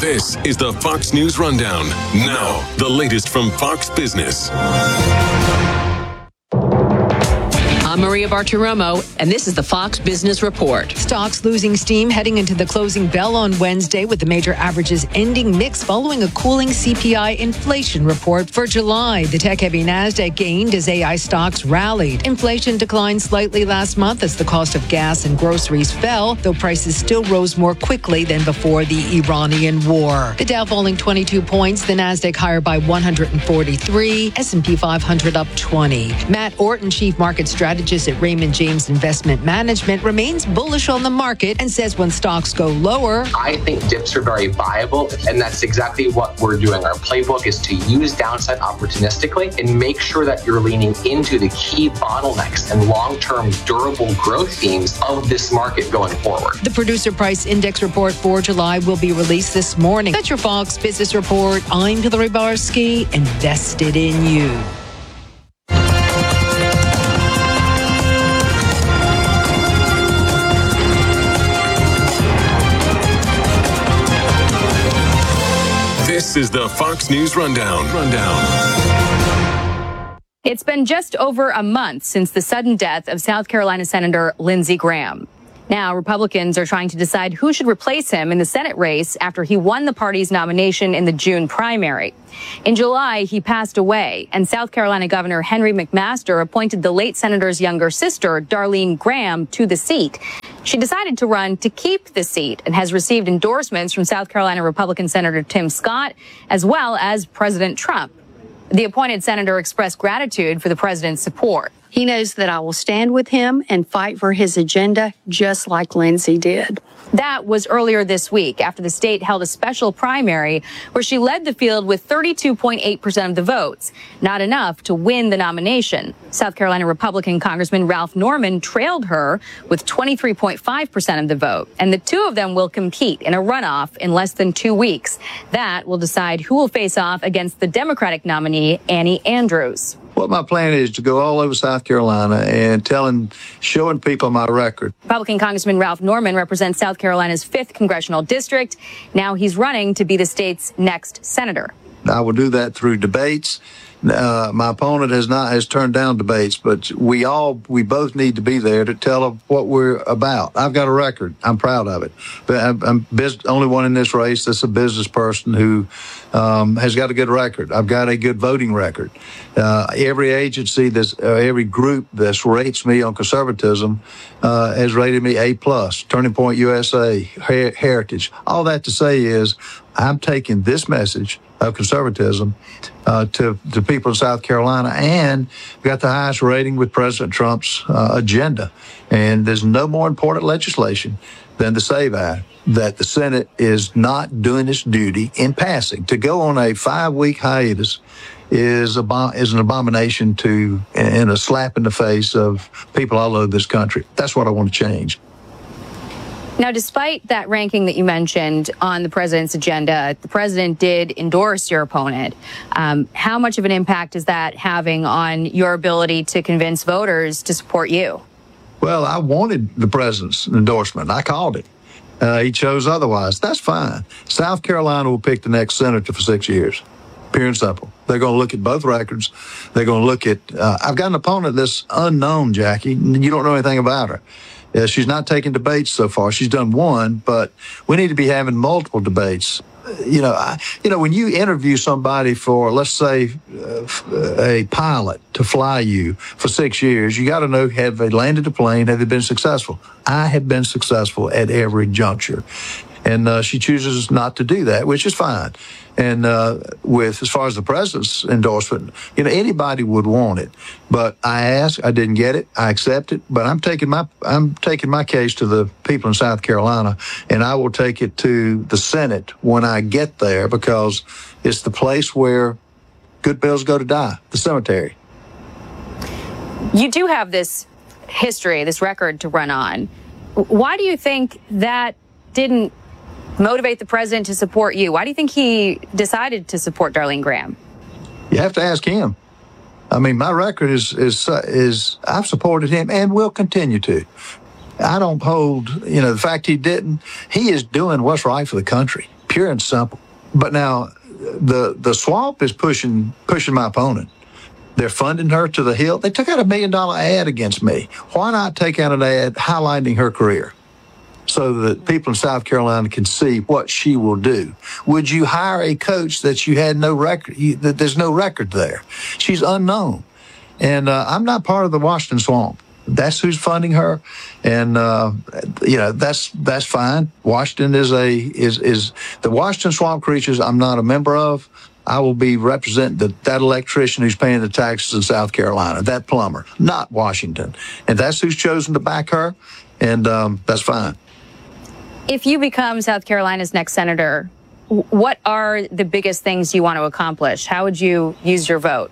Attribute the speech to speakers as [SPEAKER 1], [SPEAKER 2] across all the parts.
[SPEAKER 1] This is the Fox News Rundown. Now, the latest from Fox Business.
[SPEAKER 2] I'm Maria Bartiromo, and this is the Fox Business Report. Stocks losing steam heading into the closing bell on Wednesday, with the major averages ending mixed following a cooling CPI inflation report for July. The tech-heavy NASDAQ gained as AI stocks rallied. Inflation declined slightly last month as the cost of gas and groceries fell, though prices still rose more quickly than before the Iranian war. The Dow falling 22 points, the NASDAQ higher by 143, S&P 500 up 20. Matt Orton, Chief Market Strategist at Raymond James Investment Management, remains bullish on the market and says when stocks go lower,
[SPEAKER 3] I think dips are very viable, and that's exactly what we're doing. Our playbook is to use downside opportunistically and make sure that you're leaning into the key bottlenecks and long-term durable growth themes of this market going forward.
[SPEAKER 2] The Producer Price Index report for July will be released this morning. That's your Fox Business Report. I'm Hillary Barsky, invested in you.
[SPEAKER 1] This is the Fox News Rundown.
[SPEAKER 4] It's been just over a month since the sudden death of South Carolina Senator Lindsey Graham. Now, Republicans are trying to decide who should replace him in the Senate race after he won the party's nomination in the June primary. In July, he passed away, and South Carolina Governor Henry McMaster appointed the late senator's younger sister, Darlene Graham, to the seat. She decided to run to keep the seat and has received endorsements from South Carolina Republican Senator Tim Scott, as well as President Trump. The appointed senator expressed gratitude for the president's support.
[SPEAKER 5] He knows that I will stand with him and fight for his agenda, just like Lindsey did.
[SPEAKER 4] That was earlier this week after the state held a special primary where she led the field with 32.8% of the votes, not enough to win the nomination. South Carolina Republican Congressman Ralph Norman trailed her with 23.5% of the vote, and the two of them will compete in a runoff in less than 2 weeks. That will decide who will face off against the Democratic nominee, Annie Andrews.
[SPEAKER 6] Well, my plan is to go all over South Carolina and showing people my record.
[SPEAKER 4] Republican Congressman Ralph Norman represents South Carolina's 5th congressional district. Now he's running to be the state's next senator.
[SPEAKER 6] I will do that through debates. My opponent has turned down debates, but we both need to be there to tell them what we're about. I've got a record. I'm proud of it. But I'm only one in this race that's a business person who has got a good record. I've got a good voting record. Every agency, every group that rates me on conservatism has rated me A+. Turning Point USA, Heritage. All that to say is I'm taking this message of conservatism to people in South Carolina, and we got the highest rating with President Trump's agenda. And there's no more important legislation than the SAVE Act, that the Senate is not doing its duty in passing. To go on a 5-week hiatus is an abomination and a slap in the face of people all over this country. That's what I want to change.
[SPEAKER 4] Now, despite that ranking that you mentioned on the president's agenda, the president did endorse your opponent. How much of an impact is that having on your ability to convince voters to support you?
[SPEAKER 6] Well, I wanted the president's endorsement. I called it. He chose otherwise. That's fine. South Carolina will pick the next senator for 6 years. Pure and simple. They're going to look at both records. They're going to look at, I've got an opponent that's unknown, Jackie. You don't know anything about her. She's not taking debates so far. She's done one, but we need to be having multiple debates. When you interview somebody for, let's say, a pilot to fly you for 6 years, you got to know, have they landed a plane? Have they been successful? I have been successful at every juncture. And she chooses not to do that, which is fine. And as far as the president's endorsement, anybody would want it. But I asked, I didn't get it, I accept it. But I'm taking my case to the people in South Carolina, and I will take it to the Senate when I get there, because it's the place where good bills go to die, the cemetery.
[SPEAKER 4] You do have this history, this record to run on. Why do you think that didn't motivate the president to support you? Why do you think he decided to support Darlene Graham?
[SPEAKER 6] You have to ask him. I mean, my record is I've supported him and will continue to. I don't hold, the fact he didn't. He is doing what's right for the country. pure and simple. But now the swamp is pushing my opponent. They're funding her to the hill. They took out $1 million ad against me. Why not take out an ad highlighting her career so that people in South Carolina can see what she will do? Would you hire a coach that you had no record, that there's no record there? She's unknown. And I'm not part of the Washington Swamp. That's who's funding her, and that's fine. Washington is the Washington Swamp Creatures. I'm not a member of. I will be representing that electrician who's paying the taxes in South Carolina, that plumber, not Washington, and that's who's chosen to back her, and that's fine.
[SPEAKER 4] If you become South Carolina's next senator, what are the biggest things you want to accomplish? How would you use your vote?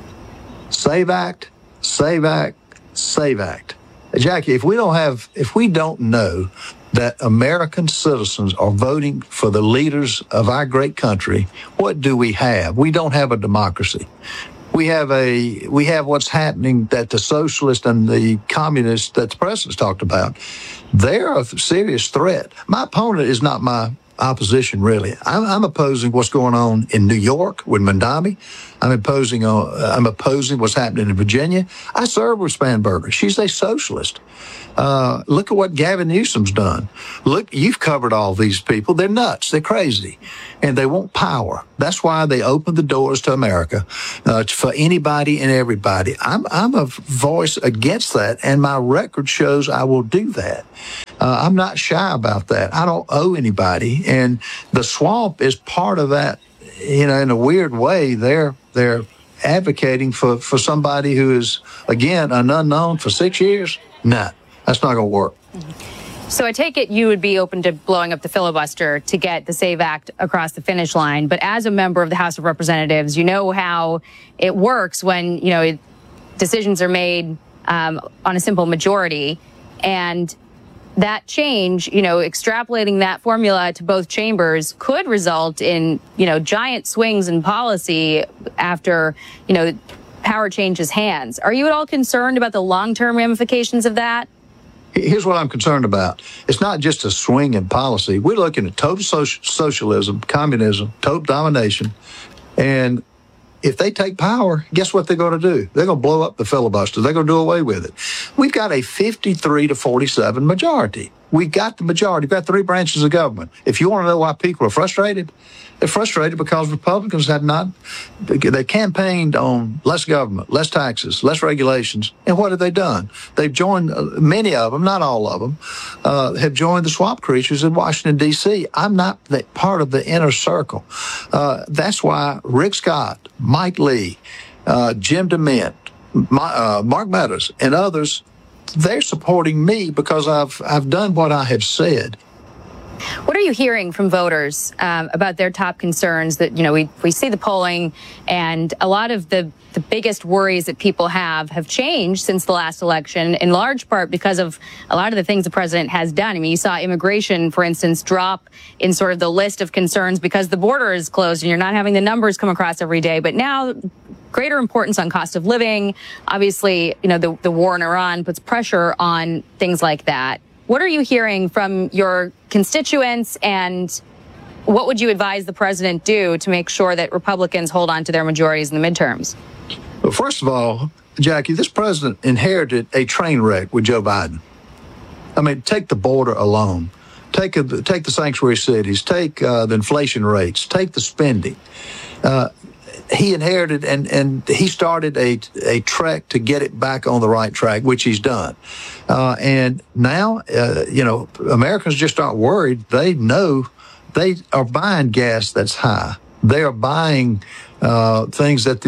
[SPEAKER 6] Save Act, Save Act, Save Act. Jackie, if we don't know that American citizens are voting for the leaders of our great country, what do we have? We don't have a democracy. We have what's happening that the socialists and the communists that the president's talked about. They're a serious threat. My opponent is not my opposition, really. I'm opposing what's going on in New York with Mondami. I'm opposing what's happening in Virginia. I serve with Spanberger. She's a socialist. Look at what Gavin Newsom's done. Look, you've covered all these people. They're nuts. They're crazy. And they want power. That's why they opened the doors to America for anybody and everybody. I'm a voice against that, and my record shows I will do that. I'm not shy about that. I don't owe anybody. And the swamp is part of that. In a weird way, they're advocating for somebody who is, again, an unknown for 6 years. Nah, that's not going to work.
[SPEAKER 4] So I take it you would be open to blowing up the filibuster to get the SAVE Act across the finish line. But as a member of the House of Representatives, you know how it works when, decisions are made on a simple majority. And that change, extrapolating that formula to both chambers could result in, giant swings in policy after, power changes hands. Are you at all concerned about the long-term ramifications of that?
[SPEAKER 6] Here's what I'm concerned about. It's not just a swing in policy. We're looking at total socialism, communism, total domination. And if they take power, guess what they're going to do? They're going to blow up the filibuster. They're going to do away with it. We've got a 53 to 47 majority. We got the majority. We've got three branches of government. If you want to know why people are frustrated, they're frustrated because Republicans they campaigned on less government, less taxes, less regulations. And what have they done? They've joined, many of them, not all of them, have joined the swamp creatures in Washington, D.C. I'm not part of the inner circle. That's why Rick Scott, Mike Lee, Jim DeMint, Mark Meadows, and others, they're supporting me because I've done what I have said.
[SPEAKER 4] What are you hearing from voters about their top concerns? That we see the polling, and a lot of the biggest worries that people have changed since the last election, in large part because of a lot of the things the president has done. I mean, you saw immigration, for instance, drop in sort of the list of concerns because the border is closed and you're not having the numbers come across every day. But now, greater importance on cost of living. Obviously, the war in Iran puts pressure on things like that. What are you hearing from your constituents, and what would you advise the president do to make sure that Republicans hold on to their majorities in the midterms?
[SPEAKER 6] Well, first of all, Jackie, this president inherited a train wreck with Joe Biden. I mean, take the border alone. Take the sanctuary cities. Take the inflation rates. Take the spending. He inherited and he started a trek to get it back on the right track, which he's done. And now, Americans just aren't worried. They know they are buying gas that's high. They are buying things at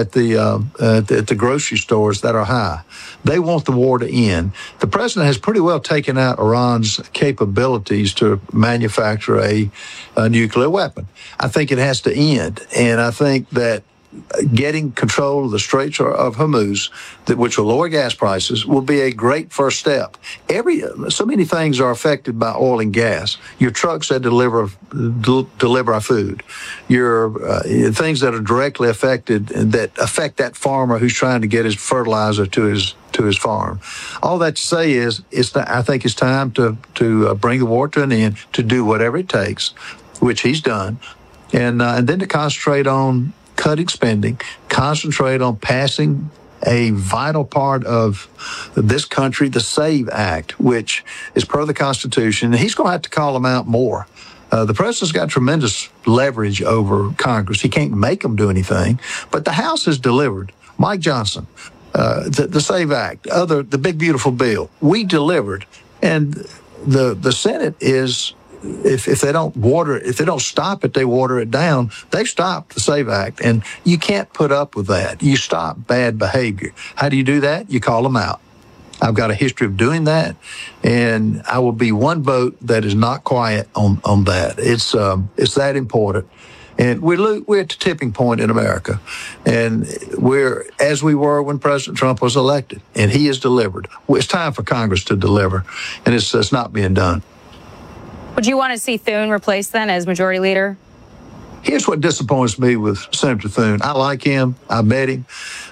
[SPEAKER 6] the grocery stores that are high. They want the war to end. The president has pretty well taken out Iran's capabilities to manufacture a nuclear weapon. I think it has to end, and I think that getting control of the Straits of Hormuz, which will lower gas prices, will be a great first step. So many things are affected by oil and gas. Your trucks that deliver our food, your things that are directly affected that affect that farmer who's trying to get his fertilizer to his farm. All that to say is, I think it's time to bring the war to an end, to do whatever it takes. which he's done, and then to concentrate on cutting spending, concentrate on passing a vital part of this country, the SAVE Act, which is per the Constitution. And he's going to have to call them out more. The president's got tremendous leverage over Congress. He can't make them do anything, but the House has delivered. Mike Johnson, the SAVE Act, the big beautiful bill, we delivered, and the Senate is. If they don't stop it, they water it down. They've stopped the SAVE Act, and you can't put up with that. You stop bad behavior. How do you do that? You call them out. I've got a history of doing that, and I will be one vote that is not quiet on that. It's that important. And we're at the tipping point in America, and we're as we were when President Trump was elected, and he has delivered. It's time for Congress to deliver, and it's not being done.
[SPEAKER 4] Would you want to see Thune replaced then as majority leader?
[SPEAKER 6] Here's what disappoints me with Senator Thune. I like him. I met him.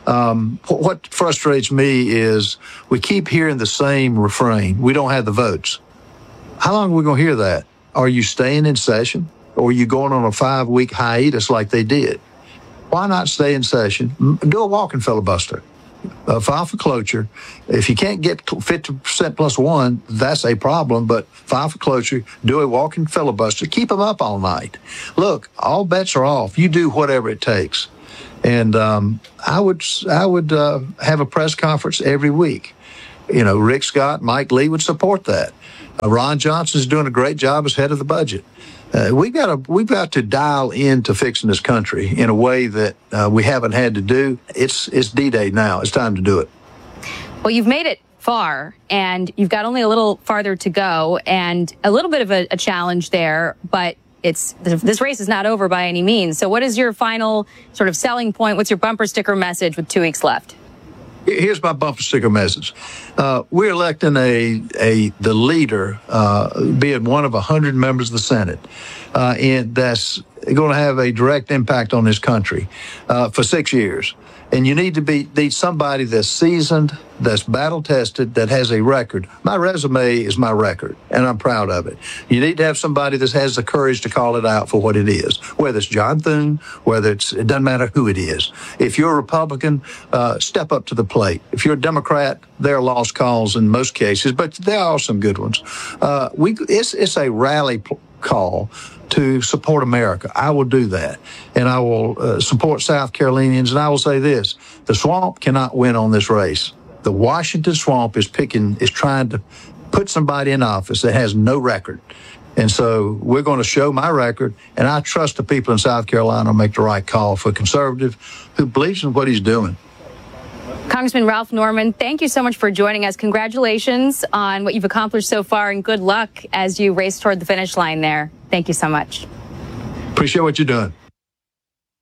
[SPEAKER 6] What frustrates me is we keep hearing the same refrain. We don't have the votes. How long are we going to hear that? Are you staying in session? Or are you going on a 5-week hiatus like they did? Why not stay in session? Do a walking filibuster. File for cloture. If you can't get 50% plus one, that's a problem, but file for cloture, do a walking filibuster, keep them up all night. Look, all bets are off. You do whatever it takes. And I would have a press conference every week. You know, Rick Scott, Mike Lee would support that. Ron Johnson's doing a great job as head of the budget. We've got to dial into fixing this country in a way that we haven't had to do. It's D-Day now. It's time to do it.
[SPEAKER 4] Well, you've made it far, and you've got only a little farther to go, and a little bit of a challenge there, but this race is not over by any means. So what is your final sort of selling point? What's your bumper sticker message with 2 weeks left?
[SPEAKER 6] Here's my bumper sticker message. We're electing the leader, being one of 100 members of the Senate, and that's going to have a direct impact on this country for 6 years. And you need somebody that's seasoned, that's battle-tested, that has a record. My resume is my record, and I'm proud of it. You need to have somebody that has the courage to call it out for what it is, whether it's John Thune, it doesn't matter who it is. If you're a Republican, step up to the plate. If you're a Democrat, there are lost cause in most cases, but there are some good ones. It's a rally call to support America. I will do that. And I will support South Carolinians. And I will say this, the swamp cannot win on this race. The Washington swamp is trying to put somebody in office that has no record. And so we're going to show my record, and I trust the people in South Carolina will make the right call for a conservative who believes in what he's doing.
[SPEAKER 4] Congressman Ralph Norman, thank you so much for joining us. Congratulations on what you've accomplished so far, and good luck as you race toward the finish line there. Thank you so much.
[SPEAKER 6] Appreciate what you're doing.